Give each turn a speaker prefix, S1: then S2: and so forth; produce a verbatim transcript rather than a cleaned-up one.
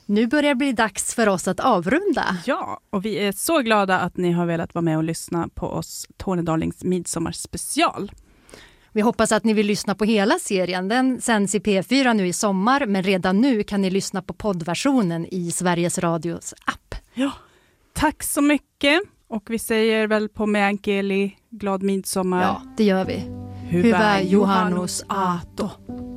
S1: Nu börjar det bli dags för oss att avrunda.
S2: Ja, och vi är så glada att ni har velat vara med och lyssna på oss Tornedalings midsommarspecial.
S1: Vi hoppas att ni vill lyssna på hela serien. Den sänds i P fyra nu i sommar, men redan nu kan ni lyssna på poddversionen i Sveriges Radios app.
S2: Ja, tack så mycket. Och vi säger väl på meänkieli glad midsommar.
S1: Ja, det gör vi.
S2: Hyvää juhannus aatto.